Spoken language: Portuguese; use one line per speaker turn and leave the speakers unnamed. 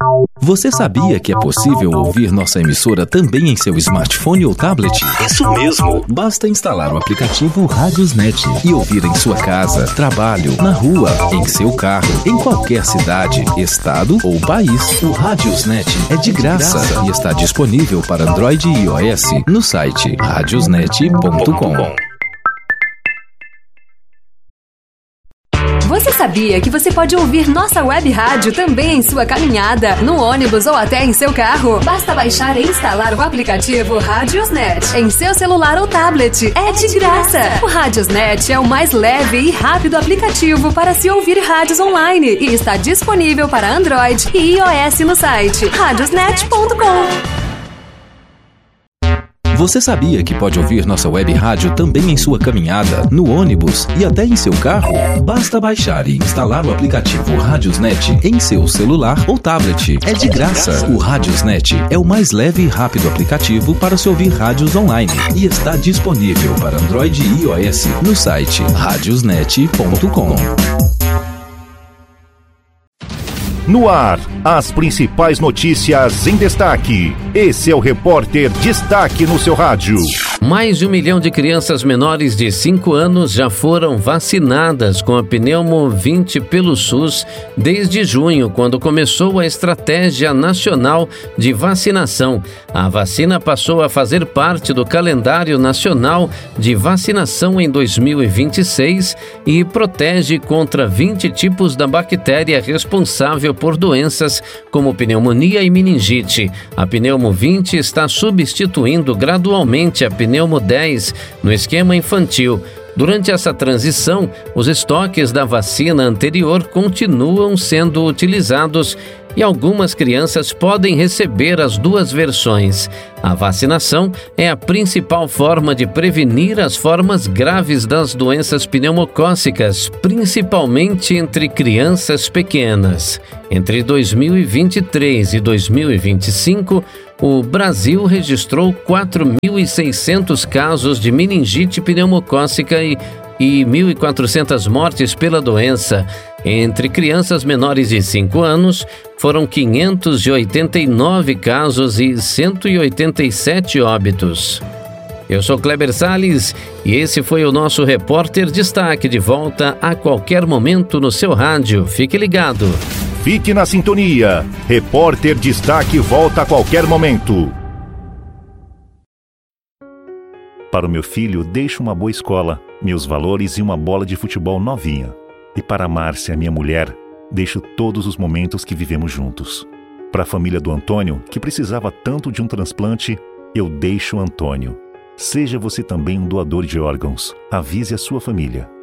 Você sabia que é possível ouvir nossa emissora também em seu smartphone ou tablet? Isso mesmo! Basta instalar o aplicativo Radiosnet e ouvir em sua casa, trabalho, na rua, em seu carro, em qualquer cidade, estado ou país. O Radiosnet é de graça e está disponível para Android e iOS no site radiosnet.com.
Você sabia que você pode ouvir nossa web rádio também em sua caminhada, no ônibus ou até em seu carro? Basta baixar e instalar o aplicativo Radiosnet em seu celular ou tablet. É de graça! O Radiosnet é o mais leve e rápido aplicativo para se ouvir rádios online e está disponível para Android e iOS no site radiosnet.com.
Você sabia que pode ouvir nossa web rádio também em sua caminhada, no ônibus e até em seu carro? Basta baixar e instalar o aplicativo Radiosnet em seu celular ou tablet. É de graça. O Radiosnet é o mais leve e rápido aplicativo para se ouvir rádios online e está disponível para Android e iOS no site radiosnet.com.
No ar, as principais notícias em destaque. Esse é o Repórter Destaque no seu rádio.
Mais de 1 milhão de crianças menores de 5 anos já foram vacinadas com a pneumo 20 pelo SUS desde junho, quando começou a Estratégia Nacional de Vacinação. A vacina passou a fazer parte do calendário nacional de vacinação em 2026 e protege contra 20 tipos da bactéria responsável por doenças como pneumonia e meningite. A pneumo 20 está substituindo gradualmente a pneumo 10 no esquema infantil. Durante essa transição, os estoques da vacina anterior continuam sendo utilizados e algumas crianças podem receber as duas versões. A vacinação é a principal forma de prevenir as formas graves das doenças pneumocócicas, principalmente entre crianças pequenas. Entre 2023 e 2025, o Brasil registrou 4.600 casos de meningite pneumocócica e 1.400 mortes pela doença. Entre crianças menores de 5 anos, foram 589 casos e 187 óbitos. Eu sou Kleber Salles e esse foi o nosso Repórter Destaque, de volta a qualquer momento no seu rádio. Fique ligado.
Fique na sintonia. Repórter Destaque volta a qualquer momento. Para o meu filho, deixo uma boa escola, meus valores e uma bola de futebol novinha. E para a Márcia, minha mulher, deixo todos os momentos que vivemos juntos. Para a família do Antônio, que precisava tanto de um transplante, eu deixo o Antônio. Seja você também um doador de órgãos. Avise a sua família.